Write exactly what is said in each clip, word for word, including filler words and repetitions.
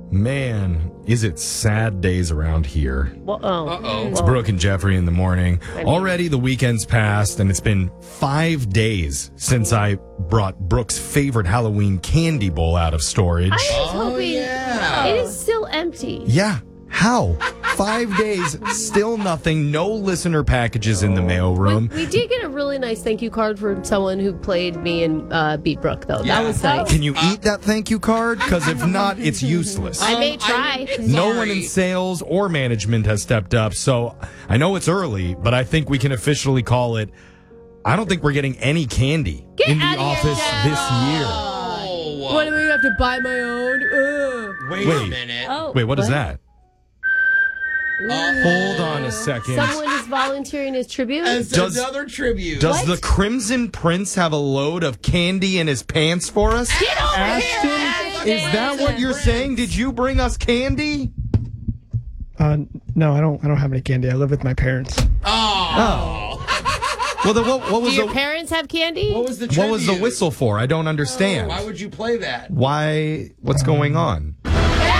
Man, is it sad days around here. Well, oh. Uh-oh. It's Brooke and Jeffrey in the morning. I mean- Already the weekend's passed, and it's been five days since I brought Brooke's favorite Halloween candy bowl out of storage. I was Oh, hoping yeah. it is still empty. Yeah. How? Five days, still nothing, no listener packages in the mail We, room. we did get a really nice thank you card from someone who played me and uh, beat Brooke, though. Yeah. That was nice. Can you eat that thank you card? Because if not, it's useless. I may Um, try. I'm No sorry. one in sales or management has stepped up, so I know it's early, but I think we can officially call it. I don't think we're getting any candy Get in the outta here, office Jeff. this year. Oh. What, am I going to have to buy my own? Ugh. Wait, Wait. a minute. Oh, Wait, what is that? Oh. Hold on a second. Someone is volunteering his tribute? As Does- another tribute. Does What? the Crimson Prince have a load of candy in his pants for us? Get over Ashton, here, Ashton. is that what you're saying? Did you bring us candy? Uh, no, I don't. I don't have any candy. I live with my parents. Oh. Well, then what, what Do was your the parents have candy? What was the tribute? what was the whistle for? I don't understand. Why would you play that? Why? What's going on? Oh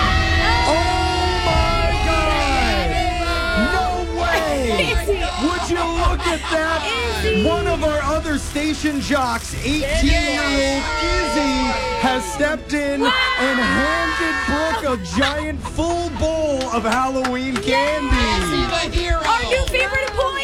my God! No way! Would you look at that? Izzy! One of our other station jocks, eighteen-year-old Izzy, has stepped in and handed Brooke a giant full bowl of Halloween candy. The hero. Our new favorite employee!